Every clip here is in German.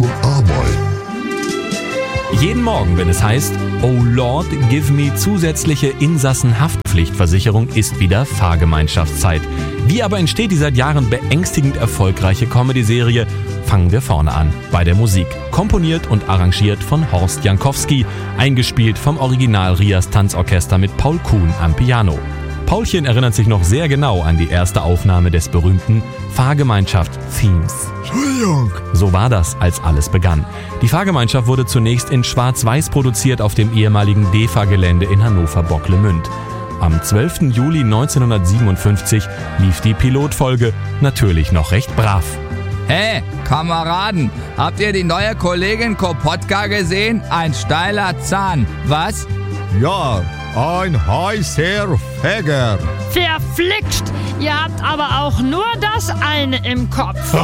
zur Arbeit. Jeden Morgen, wenn es heißt, oh Lord, give me zusätzliche Insassenhaftpflichtversicherung, ist wieder Fahrgemeinschaftszeit. Wie aber entsteht die seit Jahren beängstigend erfolgreiche Comedy-Serie? Fangen wir vorne an, bei der Musik. Komponiert und arrangiert von Horst Jankowski, eingespielt vom Original Rias Tanzorchester mit Paul Kuhn am Piano. Paulchen erinnert sich noch sehr genau an die erste Aufnahme des berühmten Fahrgemeinschaft-Themes. Entschuldigung. So war das, als alles begann. Die Fahrgemeinschaft wurde zunächst in Schwarz-Weiß produziert auf dem ehemaligen DEFA-Gelände in Hannover-Bocklemünd. Am 12. Juli 1957 lief die Pilotfolge, natürlich noch recht brav. Hey, Kameraden, habt ihr die neue Kollegin Kopotka gesehen? Ein steiler Zahn, was? Ja, ein heißer Fegger. Verflixt! Ihr habt aber auch nur das eine im Kopf.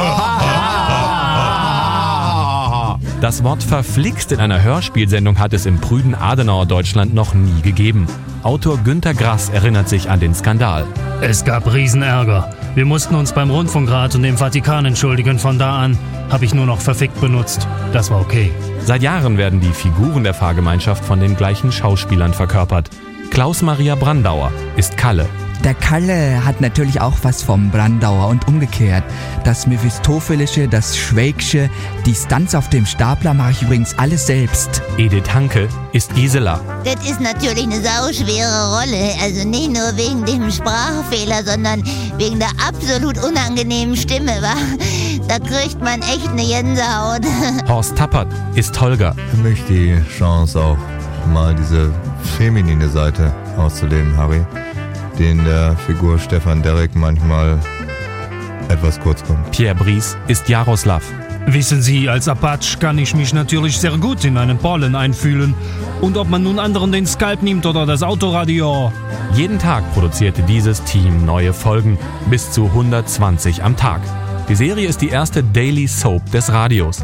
Das Wort verflixt in einer Hörspielsendung hat es im prüden Adenauer Deutschland noch nie gegeben. Autor Günter Grass erinnert sich an den Skandal. Es gab Riesenärger. Wir mussten uns beim Rundfunkrat und dem Vatikan entschuldigen. Von da an habe ich nur noch verfickt benutzt. Das war okay. Seit Jahren werden die Figuren der Fahrgemeinschaft von den gleichen Schauspielern verkörpert. Klaus-Maria Brandauer ist Kalle. Der Kalle hat natürlich auch was vom Brandauer und umgekehrt. Das Mephistophelische, das Schwägsche, die Stunts auf dem Stapler mache ich übrigens alles selbst. Edith Hanke ist Gisela. Das ist natürlich eine sauschwere Rolle. Also nicht nur wegen dem Sprachfehler, sondern wegen der absolut unangenehmen Stimme, wa? Da kriegt man echt eine Gänsehaut. Horst Tappert ist Holger. Für mich die Chance auch mal diese feminine Seite auszuleben, Harry, die in der Figur Stefan Derrick manchmal etwas kurz kommt. Pierre Brice ist Jaroslav. Wissen Sie, als Apache kann ich mich natürlich sehr gut in einen Polen einfühlen. Und ob man nun anderen den Skalp nimmt oder das Autoradio. Jeden Tag produzierte dieses Team neue Folgen, bis zu 120 am Tag. Die Serie ist die erste Daily Soap des Radios.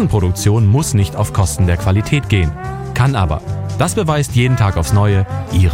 Massenproduktion muss nicht auf Kosten der Qualität gehen. Kann aber. Das beweist jeden Tag aufs Neue ihre